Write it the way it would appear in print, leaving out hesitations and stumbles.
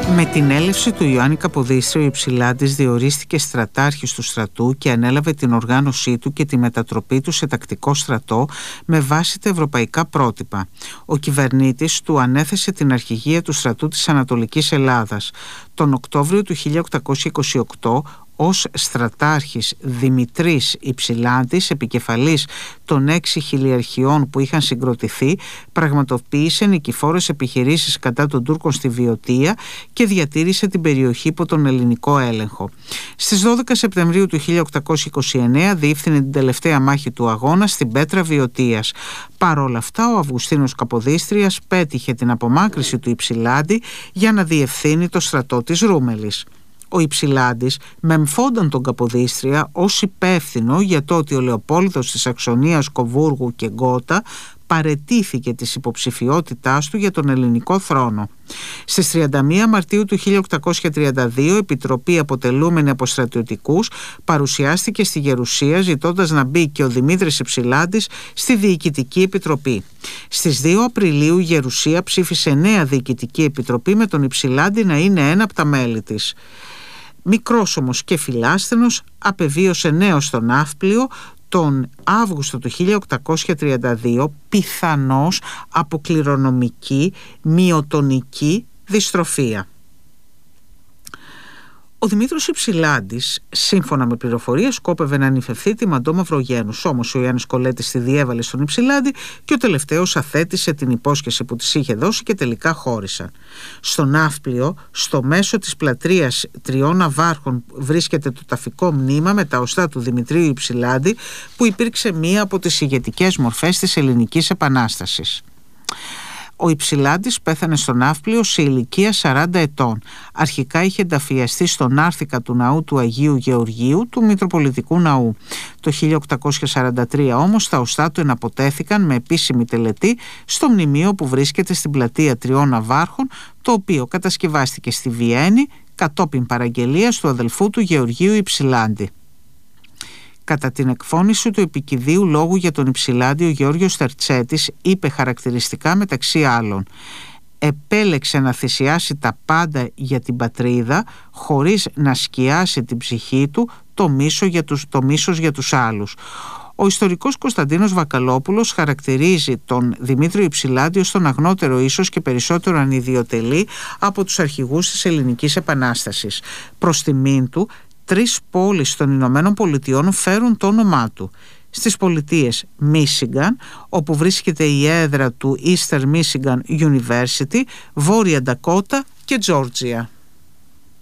Με την έλευση του Ιωάννη Καποδίστρη, ο Ιψηλάντης διορίστηκε στρατάρχης του στρατού και ανέλαβε την οργάνωσή του και τη μετατροπή του σε τακτικό στρατό με βάση τα ευρωπαϊκά πρότυπα. Ο κυβερνήτης του ανέθεσε την αρχηγία του στρατού της Ανατολικής Ελλάδας. Τον Οκτώβριο του 1828, ως στρατάρχης Δημητρής Ιψηλάντης, επικεφαλής των 6 χιλιαρχιών που είχαν συγκροτηθεί, πραγματοποίησε νικηφόρες επιχειρήσεις κατά των Τούρκων στη Βιωτία και διατήρησε την περιοχή υπό τον ελληνικό έλεγχο. Στις 12 Σεπτεμβρίου του 1829 διεύθυνε την τελευταία μάχη του αγώνα στην Πέτρα Βιωτίας. Παρ' όλα αυτά, ο Αυγουστίνος Καποδίστριας πέτυχε την απομάκρυση του Ιψηλάντη για να διευθύνει το στρατό της Ρούμελης. Ο Ιψηλάντης μεμφόνταν τον Καποδίστρια ως υπεύθυνο για το ότι ο Λεοπόλδος της Σαξονίας, Κοβούργου και Γκότα παραιτήθηκε της υποψηφιότητάς του για τον ελληνικό θρόνο. Στις 31 Μαρτίου του 1832, επιτροπή αποτελούμενη από στρατιωτικούς παρουσιάστηκε στη Γερουσία ζητώντας να μπει και ο Δημήτρης Ιψηλάντης στη Διοικητική Επιτροπή. Στις 2 Απριλίου η Γερουσία ψήφισε νέα Διοικητική Επιτροπή με τον Ιψηλάντη να είναι ένα από τα μέλη της. Μικρός όμως και φιλάσθενος, απεβίωσε νέος στο Ναύπλιο τον Αύγουστο του 1832, πιθανώς από κληρονομική μυοτονική δυστροφία. Ο Δημήτρης Ιψηλάντης, σύμφωνα με πληροφορίες, σκόπευε να νηφευθεί τη Μαντώ Μαυρογένους. Όμως ο Ιωάννης Κολέτης τη διέβαλε στον Ιψηλάντη και ο τελευταίος αθέτησε την υπόσχεση που της είχε δώσει και τελικά χώρισαν. Στο Ναύπλιο, στο μέσο της πλατρείας 3 Ναυάρχων, βρίσκεται το ταφικό μνήμα με τα οστά του Δημητρίου Ιψηλάντη, που υπήρξε μία από τις ηγετικές μορφές της Ελληνικής Επανάστασης. Ο Ιψηλάντης πέθανε στο Ναύπλιο σε ηλικία 40 ετών. Αρχικά είχε ενταφιαστεί στον άρθικα του ναού του Αγίου Γεωργίου του Μητροπολιτικού Ναού. Το 1843 όμως τα οστά του εναποτέθηκαν με επίσημη τελετή στο μνημείο που βρίσκεται στην πλατεία 3 Ναυάρχων, το οποίο κατασκευάστηκε στη Βιέννη κατόπιν παραγγελίας του αδελφού του Γεωργίου Ιψηλάντη. Κατά την εκφώνηση του επικηδείου λόγου για τον Ιψηλάντη, ο Γεώργιος Τερτσέτης είπε χαρακτηριστικά μεταξύ άλλων: «Επέλεξε να θυσιάσει τα πάντα για την πατρίδα χωρίς να σκιάσει την ψυχή του το μίσος για τους άλλους». Ο ιστορικός Κωνσταντίνος Βακαλόπουλος χαρακτηρίζει τον Δημήτριο Ιψηλάντη ως τον αγνότερο ίσως και περισσότερο ανιδιοτελή από τους αρχηγούς της Ελληνικής Επανάστασης. Προς τιμήν του, 3 πόλεις των Ηνωμένων Πολιτειών φέρουν το όνομά του. Στις πολιτείες Μίσιγκαν, όπου βρίσκεται η έδρα του Eastern Michigan University, Βόρεια Ντακότα και Τζόρτζια.